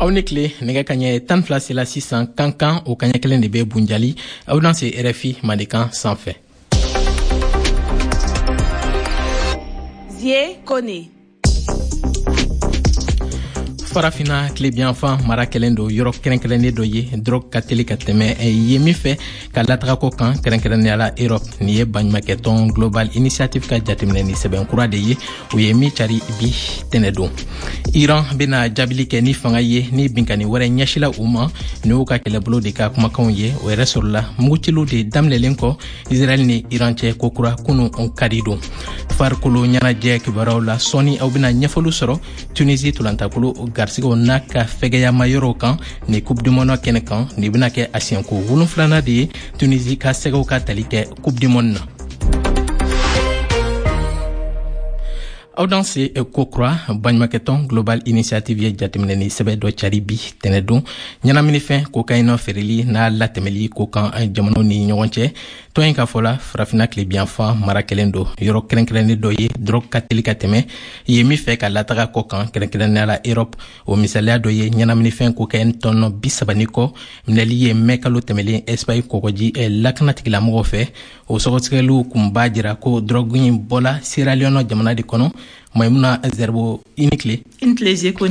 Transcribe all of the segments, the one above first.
aw ni tile nɛgɛ kaɲɛ 12 sisan kankan o kaɲɛ kelen de bɛ bunjali aw dan se RFI Mandekan sanfɛ. Zie Kone. Farafina tilebiyanfan mara kelen do yɔrɔ kɛrɛnkɛrɛnnen dɔ ye drogue ka teli ka tɛmɛ ye min fɛ ka lataga ko kan kɛrɛnkɛrɛnnenya la Europe ni ye baɲumankɛ tɔn Global Initiative ka jateminɛ ni sɛbɛn kura de ye o ye min cari bi tɛnɛ don. Iran bena jabili kɛ ni fanga ye ni binkani wɛrɛ ɲɛsila u ma ni u ka kɛlɛbolo de ka kumakanw ye o yɛrɛ sɔrɔla mugutilu de daminɛlen kɔ Israel ni Iran cɛ ko kura kunu kadi don. Farikolo ɲɛnajɛ kibaruyaw la sɔni aw bena ɲɛfɔli sɔrɔ Tunisie tolantakolo garsigaw n'a ka fɛgɛyama yɔrɔw kan ni Coupe du Monde kɛnɛ kan ni bena kɛ a siɲɛko 7 de ye Tunisie ka sɛgɛw ka tali kɛ Coupe du Monde na. Aw dan se ko kura baɲumankɛ tɔn Global Initiative ye jateminɛ ni sɛbɛ dɔ cari bi tɛnɛ don ɲɛnaminifɛn kokaina feereli n'a latɛmɛli ko kan jamanaw ni ɲɔgɔn cɛ tɔn in ka fɔla farafina tilebiyanfan mara kelen do yɔrɔ kɛrɛnkɛrɛnnen dɔ ye drogue ka teli ka tɛmɛ ye min fɛ ka lataga kɔ kan kɛrɛnkɛrɛnnenya la Europe o misaliya dɔ ye ɲɛnaminifɛn kokain tɔnɔ 30 kɔ minɛli ye mɛ kalo tɛmɛlen Espagne kɔgɔji lakanatigilamɔgɔw fɛ o sɔgɔsɛgɛliw kun b'a jira ko drogue in bɔla Sierra Leone jamana de kɔnɔ Maimuna Zerbo inikle Zie Kone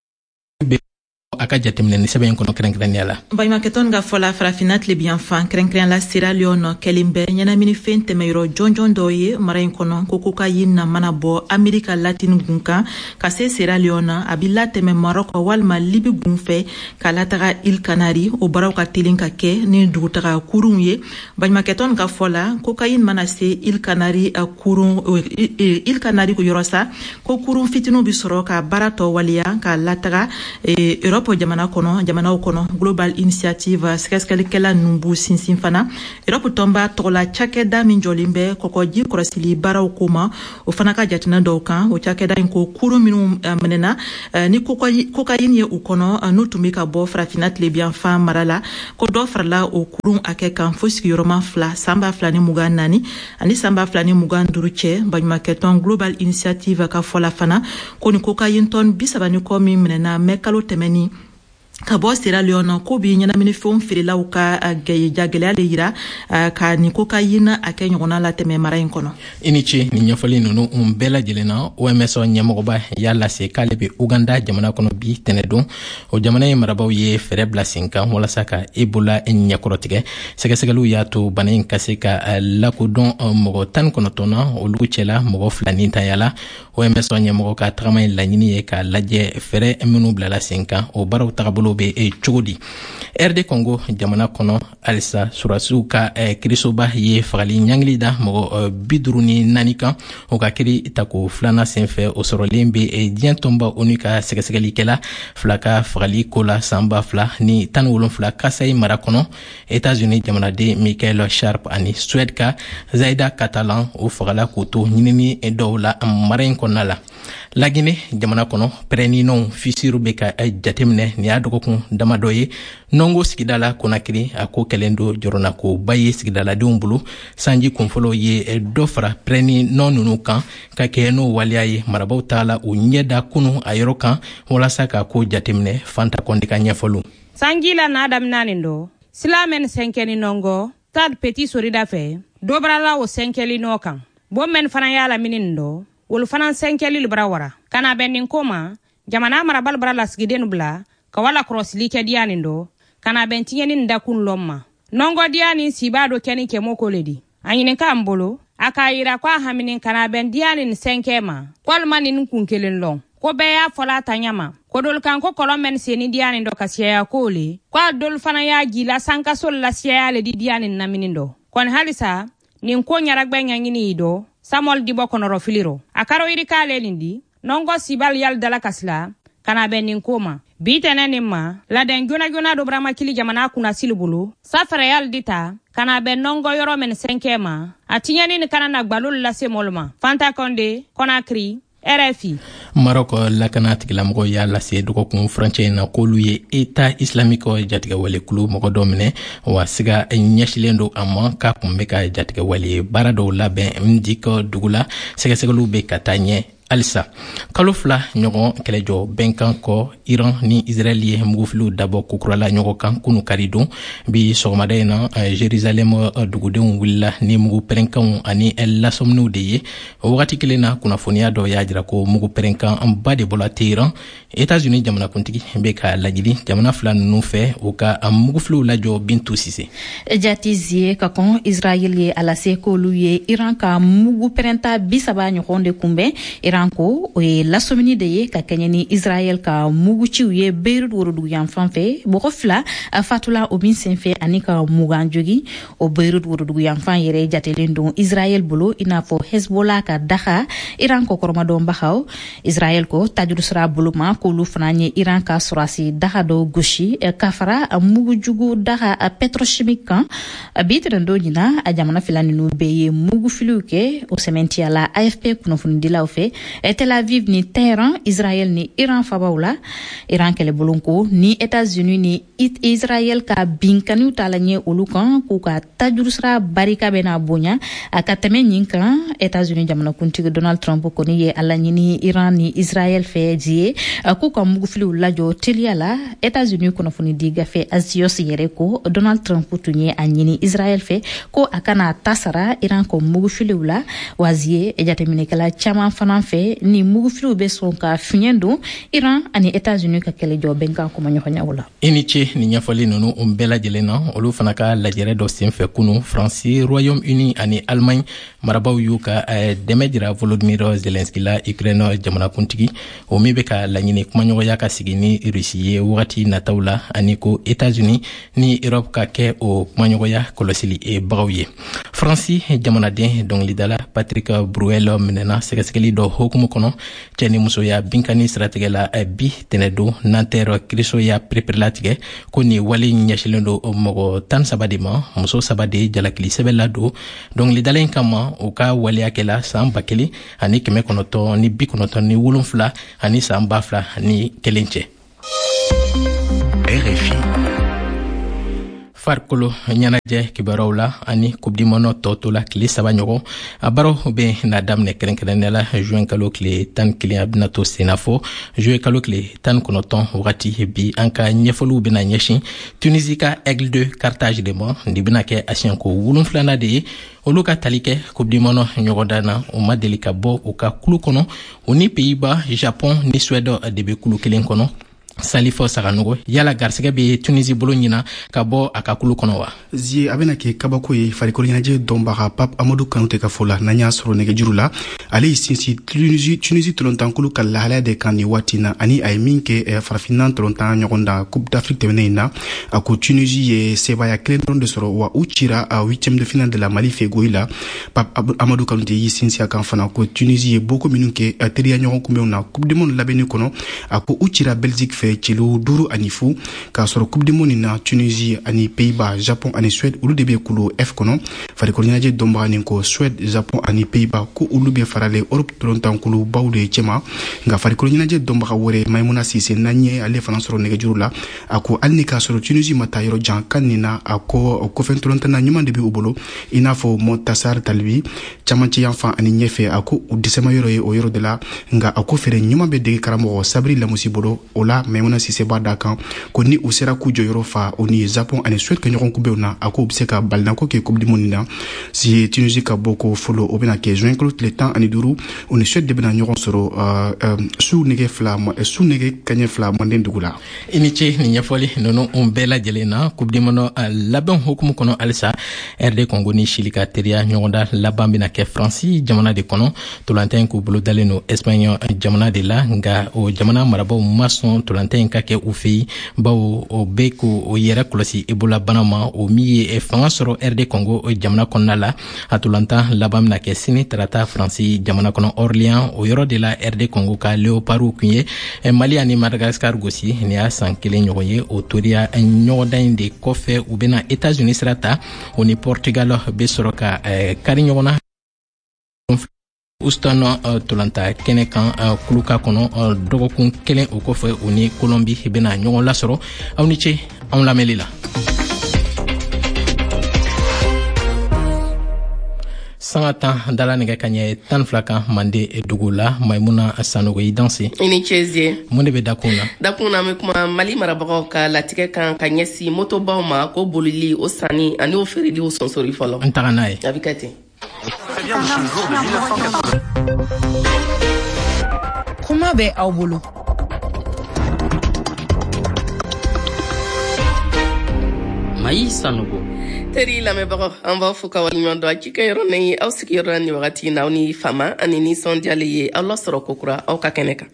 a ka jateminɛ ni sɛbɛn kɔnɔ kɛrɛnkɛrɛnnenya la. Baɲumankɛ tɔn ka fɔla farafina tilebiyanfan kɛrɛnkɛrɛn la Sierra Leone kɛlen bɛ ɲɛnaminifɛn tɛmɛyɔrɔ jɔnjɔn dɔ ye mara in kɔnɔ ko cocaïne na mana bɔ Amerika latine gun kan ka se Sierra Leone a bi latɛmɛ Maroc walima Libi gun fɛ ka lataga Île Canaries o baaraw ka telen ka kɛ ni dugutaga kurun ye. Baɲumankɛ tɔn ka fɔla cocaïne mana se Île Canaries kurun Île Canaries ko yɔrɔ sa ko kurun fitinu bi sɔrɔ ka baara tɔ waliya ka lataga Europe jamanaw kɔnɔ Global Initiative sɛgɛsɛgɛlikɛla numbu sinsin fana Europe tɔnba tɔgɔla cakɛda min jɔlen bɛ kɔkɔji kɔrɔsili baaraw ko ma o fana ka jateminɛ dɔw kan o cakɛda in ko kurun minnu minɛna ni cocaïne ye u kɔnɔ n'u tun bɛ ka bɔ farafina tilebiyanfan mara la ko dɔ farala o kurun hakɛ kan fo sigiyɔrɔma 2 san 2024 ani san 2025 cɛ baɲumankɛ tɔn Global Initiative ka fɔla fana ko ni cocaïne tɔn 30 kɔ min minɛna mɛ kalo tɛmɛni ka bɔ Sierra Leone ko bi ɲɛnaminifɛnw feerelaw ka gɛlɛya de yira ka ni cocaïne a kɛ ɲɔgɔnna la tɛmɛ mara in kɔnɔ. I ni ce ni ɲɛfɔli ninnu bɛɛ lajɛlen na OMS ɲɛmɔgɔba y'a lase k'ale bɛ Uganda jamana kɔnɔ bi tɛnɛ don o jamana ye marabaaw ye fɛɛrɛ bila sen kan walasa ka Ebola ɲɛkɔrɔtigɛ sɛgɛsɛgɛliw y'a to bana in ka se ka lakodɔn mɔgɔ 19 na olu cɛla mɔgɔ 2 ni tanya la OMS ɲɛmɔgɔ ka tagama in laɲini ye ka lajɛ fɛɛrɛ minnu bilala sen kan o baaraw tagabolo be cogo di. RD Congo jamana kɔnɔ alisa surasiw ka kirisoba ye fagali ɲangili da mɔgɔ 54 kan o ka kiri tako filana senfɛ o sɔrɔlen be diɲɛ tɔnba ONU ka sɛgɛsɛgɛlikɛla fila ka fagali ko la san 2017 Kasai mara kɔnɔ États-Unis jamanaden Michael Sharp ani Suède ka Zaida Catalan o fagala k'o to ɲinini dɔw la mara in kɔnɔna la. Laginɛ jamana kɔnɔ pɛrɛninw fisiru be ka jateminɛ ni y'a dɔgɔkun damadɔ ye nɔngo sigida la Konakiri a ko kɛlen do jɔrɔna ko ba ye sigidaladenw bolo sanji kunfɔlɔ ye dɔ fara pɛrɛni nɔ nunu kan ka kɛ n'o waliya ye marabaaw taala u ɲɛda kunu a yɔrɔ kan walasa ka ko jateminɛ Fanta Konde ka ɲɛfɔliw. Sanji la n'a daminɛnen do silamɛn sɛnkɛni nɔngo tad petit sorida fɛ dobrala o sɛnkɛli nɔ kan bon men fana y'a laminin do wolu fana sɛnkɛli libra wara kana bɛnin koma jamana marabal bara lasigiden bila ka wala krosli kɛ dianin do kana bɛn tiɲɛni da kun lɔmma nɔngo dianin siba do kɛni kɛmo koledi a ɲinin kan bolo a ka yira ko a haminin kana bɛn dianin sɛnkɛ ma walima nin kun kelen lɔn ko bɛɛ y'a fɔla ta ɲama ko dol kan ko kolon men seni dianin do ka siyaya kole ko a dol fana y'a gila sankasol la siyaya le di dianin naminin do kon halisa nin ko ɲaragbɛn ɲaɲini do Samuel Dibo konoro filiro akaro iri kale lindi nongo sibal yal dala kasla kana benin koma bitene nimma la den jona do brama kili jamana kuna silbulu safara yal dita kana ben nongo yoro men senkema atinyani ni kana na gbalul la semolma Fanta Konde Conakry RFI. Maroc lakana tigilamɔgɔ y'a lase dɔgɔkun furancɛ in na k'olu ye État islamique jatigɛwale kulu mɔgɔ dɔ minɛ wa siga ɲɛsilen do a ma k'a kun bɛ ka jatigɛwale baara dɔw labɛn Mdik dugu la sɛgɛsɛgɛliw bɛ ka taa ɲɛ alisa kalo fila ɲɔgɔn kɛlɛjɔ bɛnkan kɔ Iran ni Israel ye mugufiliw dabɔ kukurala ɲɔgɔn kan kunu karidon bi sɔgɔmada in na Jerusalem dugudenw wulila ni mugu pɛrɛnkanw ani lasɔminiw de ye o wagati kelen na kunnafoniya dɔ y'a jira ko mugu pɛrɛnkan ba de bɔla Teheran États-Unis jamanakuntigi bɛ ka lajili jamana fila ninnu fɛ u ka mugufiliw lajɔ Bintu Sise jatizie ka kɔn Israel ye a lase k'olu ye Iran ka mugu pɛrɛnta 30 ɲɔgɔn de kunbɛn Iran ko o ye lasɔmini de ye ka kɛɲɛ ni Israel ka muguciw ye Beirut worodugu yan fan fɛ mɔgɔ 2 fatula o min senfɛ ani ka mugan jogi o Beirut worodugu yan fan yɛrɛ jatelen don Israel bolo i n'a fɔ Hezbollah ka daga Iran ko kɔrɔmadɔnbagaw Israel ko tajuru sira bolo ma k'olu fana ye Iran ka sɔrɔsi daga dɔ gosi ka fara mugujugu daga petrochimique kan bi tɛnɛndon ɲina a jamana fila ninnu bɛɛ ye mugufiliw kɛ o sɛmɛntiya la AFP kunnafonidilaw fɛ Tel Aviv ni Tehran Israel ni Iran fabaw la Iran kɛlɛbolo ko ni États-Unis ni Israel ka binkaniw tala ɲɛ olu kan k'u ka tajuru sira barika bɛna bonya a ka tɛmɛ ɲin kan États-Unis jamanakuntigi Donald Trump kɔni ye a laɲini Iran ni Israel fɛ die k'u ka mugufiliw lajɔ teliya la États-Unis kunnafonidi gafe Axios yɛrɛ ko Donald Trump tun ye a ɲini Israel fɛ ko a kana ta sara Iran ko mugufiliw la wazie jateminɛkɛla caman fana fɛ ni mugufiliw bɛ sɔn ka fiɲɛ don Iran ani États-Unis ka kɛlɛjɔ bɛnkan kuma ɲɔgɔnyaw la i ni ce ni ɲɛfɔli ninnu bɛɛ lajɛlen na olu fana ka lajɛrɛ dɔ senfɛ kunu Faransi Royaume-Uni ani Allemagne marabaw y'u ka dɛmɛ jira Volodymyr Zelensky la Ukraine jamanakuntigi o min bɛ ka laɲini kumaɲɔgɔnya ka sigi ni Russie ye wagati nataw la ani ko États-Unis ni Europe ka kɛ o kumaɲɔgɔnya kɔlɔsili bagaw ye Faransi jamanaden dɔnkilidala Patrick Bruel minɛna sɛgɛsɛgɛli dɔ hukumu kɔnɔ cɛ ni musoya binkani siratigɛ la bi tɛnɛdon Nanterre kirisoya pereperilatigɛ ko ni wale ɲɛsilen don mɔgɔ 13 de ma muso 3 de jalakili sɛbɛn la don dɔnkilidala in kama u ka waleyakɛla san 1997 ani san 2001 cɛ RFI farikolo ɲɛnajɛ kibaruyaw la ani coupe du monde tɔ la tile 3 ɲɔgɔn a baaraw bɛ na daminɛ kɛrɛnkɛrɛnnenya la juin kalo tile 11 a bɛna to senafɔ juillet kalo tile 19 wagati bi an ka ɲɛfɔliw bɛna ɲɛsin Tunisie ka Aigle de Carthage de ma nin bɛna kɛ a siɲɛko 7 de ye olu ka tali kɛ coupe du monde ɲɔgɔndan na u ma deli ka bɔ u ka kulu kɔnɔ u ni Pays-Bas Japon ni Suède de bɛ kulu kelen kɔnɔ Salifo Saganogo yala garsɛgɛ bɛ Tunisie bolo ɲina ka bɔ a ka kulu kɔnɔ wa zie a bɛna kɛ kabako ye farikolo ɲɛnajɛ dɔnbaga Pape Amadou Kanouté ka fɔ la n'an y'a sɔrɔ nɛgɛjuru la ale y'i sinsin Tunisie tolontankulu ka lahalaya de kan nin waati na ani a ye min kɛ farafinna tolontan ɲɔgɔn da Coupe d'Afrique tɛmɛnen in na a ko Tunisie ye sebaya kelen dɔrɔn de sɔrɔ wa u cira a 8e de finale de la Mali fɛ goyi la Pape Amadou Kanouté y'i sinsin a kan fana ko Tunisie ye boko minnu kɛ teriya ɲɔgɔn kunbɛnw na Coupe du monde labɛnni kɔnɔ a ko u cira Belgique fɛ cilo 5 ani 0 k'a sɔrɔ Coupe du monde na Tunisie ani Pays-Bas Japon ani Suède olu de bɛ kulu F kɔnɔ farikolo ɲɛnajɛ dɔnbaga nin ko Suède Japon ani Pays-Bas ko olu bɛ farale Europe tolontankulu baw de cɛma nka farikolo ɲɛnajɛ dɔnbaga wɛrɛ Maimouna Sise n'an ye ale fana sɔrɔ nɛgɛjuru la a ko hali ni k'a sɔrɔ Tunisie ma taa yɔrɔ jan kan nin na a ko kɔfɛ tolontanna ɲuman de bɛ u bolo i n'a fɔ Montassar Talbi camancɛ yan fan ani ɲɛfɛ a ko u dɛsɛma yɔrɔ ye o yɔrɔ de la nka a ko fɛrɛ ɲuman bɛ dege karamɔgɔ Sabri Lamusi bolo o la Maimouna Sise b'a da kan ko ni u sera k'u jɔyɔrɔ fa o ni Japon ani Suède kɛ ɲɔgɔn kunbɛnw na a ko u bɛ se ka balinako kɛ Coupe du monde na si Tunisie ka bɔ ko fɔlɔ o bɛna kɛ juin kalo tile 15 o ni Suède de bɛna ɲɔgɔn sɔrɔ su nɛgɛ kaɲɛ 2 Manden dugu la i ni ce ni ɲɛfɔli ninnu bɛɛ lajɛlen na Coupe du monde labɛn hukumu kɔnɔ halisa RD Congo ni Chili ka teriya ɲɔgɔnda laban bɛna kɛ Faransi jamana de kɔnɔ tolantan k'u bolo dalen no Espagne jamana de la nka o jamana marabaw ma sɔn tolantan ka kɛ u fɛ yen bawo o bɛ k'o yɛrɛ kɔlɔsi Ebola bana ma o min ye fanga sɔrɔ RD Congo jamana kɔnɔna la a tolantan laban bɛna kɛ sini tarata Faransi jamana kɔnɔ Orléans o yɔrɔ de la RD Congo ka Léopard kun ye Mali ani Madagascar gosi ni y'a san 1 ɲɔgɔn ye o toriya ɲɔgɔndan in de kɔfɛ u bɛna États-Unis sira ta o ni Portugal bɛ sɔrɔ ka kari ɲɔgɔn na Houston tolanta kɛnɛ kan kuluka kɔnɔ dɔgɔkun 1 o kɔfɛ u ni Colombie bɛna ɲɔgɔn lasɔrɔ aw ni ce anw lamɛnli la Sangata dala nege kanye tan flaka mande edugula Maimuna Sanogo idansi. Ini chezie. Munde be dakuna. Dakuna me kuma Mali marabagaw ka latigɛ kan ka ɲɛsi motobaw ma ko bolili o sanni ani o feereli o sonsori fɔlɔ. N taga n'a ye. A bɛ kɛ ten. Kuma bɛ aw bolo. Mayi Sanogo. Teri lamɛnbagaw an b'a fɔ ka waleɲuman dɔn a cikɛ yɔrɔ ni aw sigiyɔrɔ ni wagati in na aw ni fama ani nisɔndiyali ye aw lasɔrɔ kokura aw ka kɛnɛ kan.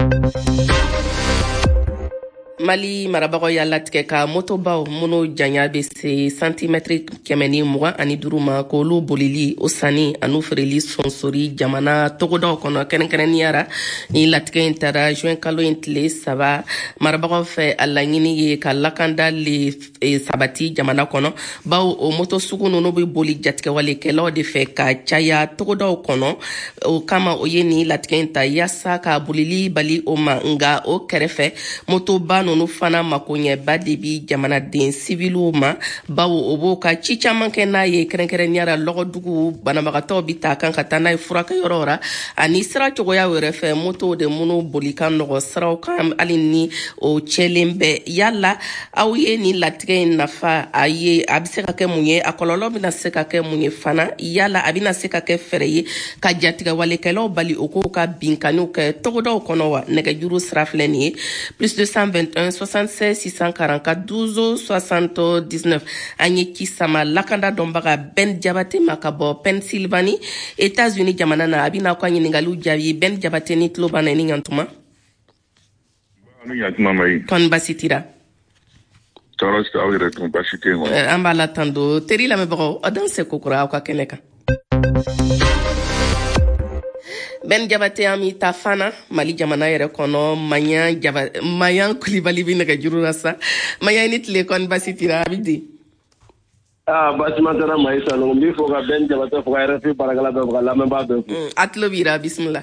Mali marabagaw y'a latigɛ ka motobaw minnu janya bɛ se santimɛtiri 125 ma k'olu bolili o sanni ani feereli sonsori jamana togodaw kɔnɔ kɛrɛnkɛrɛnniyara ni latigɛ in taara juin kalo in tile 3 marabagaw fɛ a laɲini ye ka lakanda le sabati jamana kɔnɔ bawo o moto sugu ninnu bɛ boli jatigɛwalekɛlaw de fɛ ka caya togodaw kɔnɔ o kama o ye ni latigɛ in ta yaasa ka bolili bali o ma nga o kɛrɛfɛ motoba ninnu fana makoɲɛba de bi jamanaden sibiliw ma bawo o b'o ka ci caman kɛ n'a ye kɛrɛnkɛrɛnniyara lɔgɔdugu banabagatɔw bi ta kan ka taa n'a ye furakɛyɔrɔ ra ani sira cogoya wɛrɛ fɛ moto de minnu boli ka nɔgɔ siraw kan hali ni o cɛlen bɛ yala aw ye ni latigɛ in nafa a bɛ se ka kɛ mun ye a kɔlɔlɔ bɛna se ka kɛ mun ye fana yala a bɛna se ka kɛ fɛrɛ ye ka jatigɛwalekɛlaw bali o k'o ka binkaniw kɛ togodaw kɔnɔ wa nɛgɛjuru sira filɛ nin ye plus 221 76 644 12 79 an ye kisama lakanda dɔnbaga Ben Jabate ma ka bɔ Pennsylvanie États-Unis jamana na a bɛna aw ka ɲininkaliw jaabi Ben Jabate ni tulo b'an na ni ɲantuma. Kɔni basi tira. Tɔɔrɔ si aw yɛrɛ tun basi tɛ yen. An b'a la tan don teri lamɛnbagaw aw dan se kokura aw ka kɛnɛ kan. Ben Jabate ami ta fana Mali jamana yɛrɛ kɔnɔ Mayan Kulibali bi nɛgɛjuru la sa Mayan ni tile kɔni basi tira a bi di. Basi ma tara Mayi Sanogo n b'i fɔ ka Ben Jabate fɔ ka RFI baarakɛla bɛɛ fɔ ka lamɛnbaa bɛɛ fɔ. A tulo b'ira bisimila.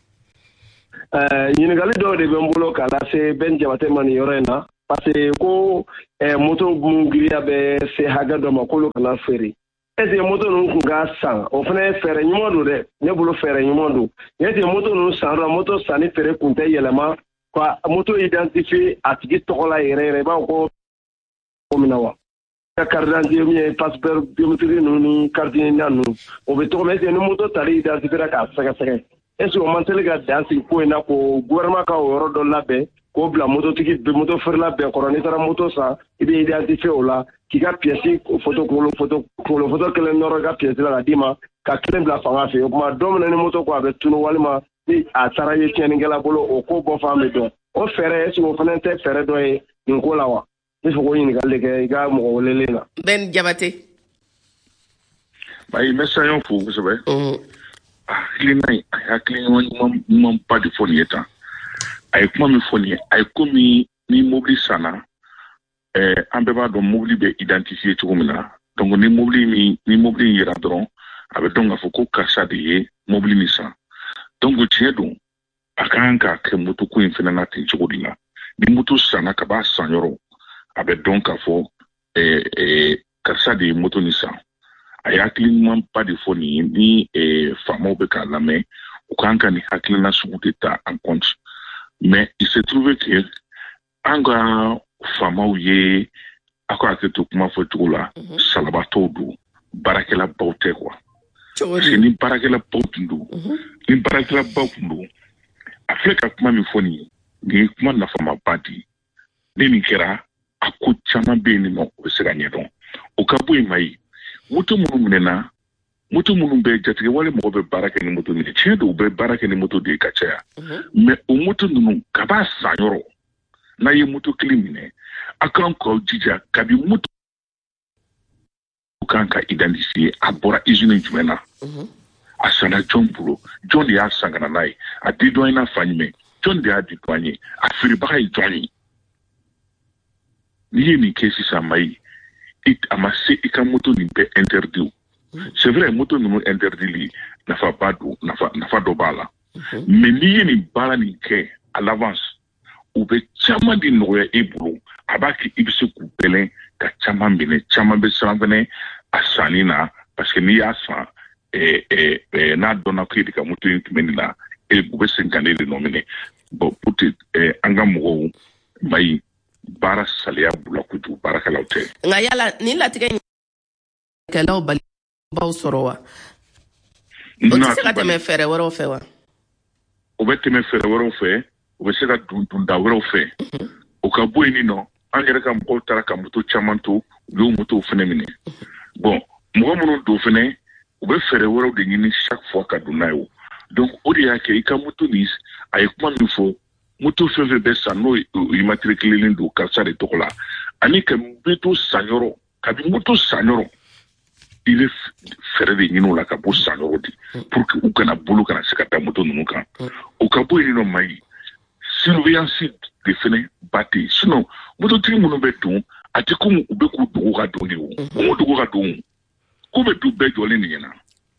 Ɲininkali dɔw de bɛ n bolo k'a lase Ben Jabate ma nin yɔrɔ in na parce que ko moto mun giriya bɛ se hakɛ dɔ ma k'olu kana feere. Est-ce que moto ninnu kun ka san o fana ye fɛɛrɛ ɲuman don dɛ ne bolo fɛɛrɛ ɲuman don est-ce que moto ninnu san dɔ moto sanni feere kun tɛ yɛlɛma ka moto identifier a tigi tɔgɔ la yɛrɛ yɛrɛ i b'a fɔ ko min na wa ka carte d'identité min ye passeport biométrique ninnu ni carte d'identité ninnu o bɛ tɔgɔ min est-ce que ni moto tali identifiera k'a sɛgɛsɛgɛ est-ce que o man teli ka dan sigi ko in na ko gouvernement ka o yɔrɔ dɔ labɛn k'o bila moto feerela bɛɛ kɔrɔ n'i taara moto san i bɛ identifier o la k'i ka pièce photo kelen nɔrɔ i ka pièce la ka d'i ma ka kelen bila fanga fɛ o kuma don min ni moto ko a bɛ tunu walima ni a taara ye tiɲɛnikɛla bolo o ko bɔ fan bɛ dɔn o fɛɛrɛ est-ce que o fana tɛ fɛɛrɛ dɔ ye nin ko la wa n bɛ fɛ k'o ɲininkali de kɛ i ka mɔgɔ welelen na. Ben Jabate. Mayi n bɛ saɲɔ fo kosɛbɛ. Hakilina in a ye hakilina ɲumanba de fɔ nin ye tan a ye kuma min fɔ nin ye a ye komi ni mobili sanna an bɛɛ b'a dɔn mobili bɛ identifier cogo min na donc ni mobili in yera dɔrɔn a bɛ dɔn k'a fɔ ko karisa de ye mobili min san donc tiɲɛ don a kan ka kɛ moto ko in fana na ten cogo de la ni moto sanna ka b'a san yɔrɔ a bɛ dɔn k'a fɔ karisa de ye moto nin san a ye hakiliɲumanba de fɔ nin ye ni faamaw bɛ k'a lamɛn u kan ka nin hakilina sugu de ta en compte mais il se trouve que an ka faamaw ye a ko hakili to kuma fɔ cogo la salabatɔw don baarakɛlabaw tɛ quoi parce que ni baarakɛlabaw tun don a filɛ ka kuma min fɔ nin ye kuma nafamaba di ni nin kɛra a ko caman bɛ yen nɔ o bɛ se ka ɲɛdɔn o ka bɔ yen Mayi moto minnu minɛna moto minnu bɛ jatigɛwale mɔgɔ bɛ baara kɛ ni moto min ye tiɲɛ don u bɛ baara kɛ ni moto de ye ka caya mais o moto ninnu ka b'a san yɔrɔ n'a ye moto kelen minɛ a kan k'aw jija kabi moto kan ka identifier a bɔra usine jumɛn na a sanna jɔn bolo jɔn de y'a san ka na n'a ye a di dɔn in na fa ɲumɛn jɔn de y'a di dɔn ye a feerebaga ye jɔn ye n'i ye nin kɛ sisan Mayi a ma se i ka moto nin bɛɛ interdit c'est vrai moto ninnu interdit nafa dɔ b'a la mais n'i ye nin baara nin kɛ à l'avance u bɛ caman de nɔgɔya e bolo a b'a kɛ i bɛ se k'u bɛlɛn ka caman minɛ caman bɛ siran fɛnɛ a sanni na parce que n'i y'a san n'a donna ko de ka moto in tɛmɛni la u bɛ sen kan de nomine bon pour an ka mɔgɔw mai baara saliya bula kojugu baarakɛlaw tɛ nka yala ni latigɛ kɛlaw bali baw sɔrɔ wa o tɛ se ka tɛmɛ fɛɛrɛ wɛrɛw fɛ wa o bɛ tɛmɛ fɛɛrɛ wɛrɛw fɛ o bɛ se ka dunda wɛrɛw fɛ o ka bɔ yen nɔ an yɛrɛ ka mɔgɔw taara ka moto caman to u y'o motow fɛnɛ minɛ bon mɔgɔ minnu don fɛnɛ u bɛ fɛɛrɛ wɛrɛw de ɲini chaque fois ka don n'a ye o donc o de y'a kɛ i ka moto nin a ye kuma min fɔ moto fɛn fɛn bɛ san n'o immatriculelen don karisa de tɔgɔ la ani ka moto san yɔrɔ kabi moto san yɔrɔ i bɛ fɛɛrɛ de ɲini o la ka bɔ san yɔrɔ di pour que u kana bolo kana se ka taa moto ninnu kan o ka bɔ yen nɔ Mayi surveillance de fɛnɛ ba tɛ yen sinon mototigi minnu bɛ don a tɛ komi u bɛ k'u dogo ka don de o k'u dogo ka don k'u bɛ du bɛɛ jɔlen de ɲɛna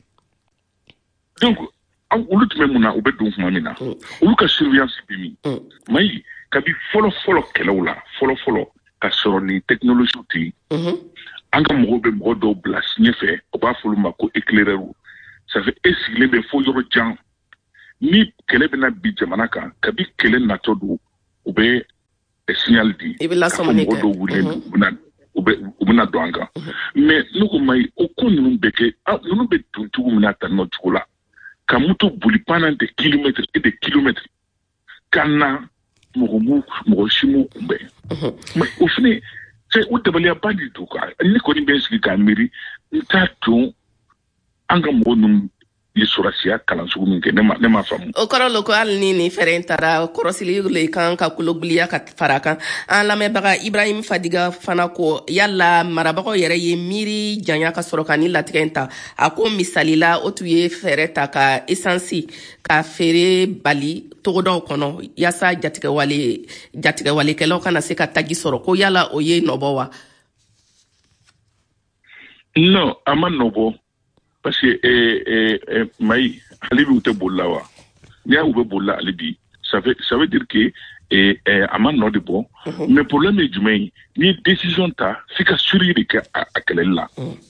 donc olu tun bɛ mun na u bɛ don tuma min na olu ka surveillance bɛ min Mayi kabi fɔlɔ kɛlɛw la fɔlɔ ka sɔrɔ ni technologie tɛ yen an ka mɔgɔw bɛ mɔgɔ dɔw bila ɲɛfɛ o b'a fɔ olu ma ko éclaireur ça fait e sigilen bɛ fo yɔrɔ jan ni kɛlɛ bɛna bi jamana kan kabi kɛlɛ natɔ don u bɛ signal di i bɛ lasɔmɔni kɛ mɔgɔ dɔw wulilen u bɛna don an kan mais ne ko Mayi o ko ninnu bɛ kɛ ninnu bɛ don cogo min na tan nɔ cogo la ka moto boli pendant des kilomètres et des kilomètres ka na mɔgɔ si m'u kunbɛn mais o fɛnɛ o dabaliyaba de don quoi ne kɔni bɛ sigi k'a miiri n t'a dɔn an ka mɔgɔ ninnu ye sɔrɔsiya kalan sugu min kɛ ne ma faamu o kɔrɔ lo ko hali ni nin fɛɛrɛ in taara kɔrɔsili le kan ka kulobiliya ka fara kan an lamɛnbaga Ibrahim Fadiga fana ko yala marabagaw yɛrɛ ye miiri janya ka sɔrɔ ka ni latigɛ in ta a ko misalila o tun ye fɛɛrɛ ta ka esansi ka feere bali togodaw kɔnɔ yaasa jatigɛwalekɛlaw kana se ka tagi sɔrɔ ko yala o ye nɔbɔ wa non a ma nɔbɔ parce que Mayi hali bi u tɛ boli la wa n'i y'a u bɛ boli la hali bi ça veut dire que a ma nɔ de bɔ mais problème ye jumɛn ye n'i ye décision ta f'i ka suivi de kɛ a kɛlɛli la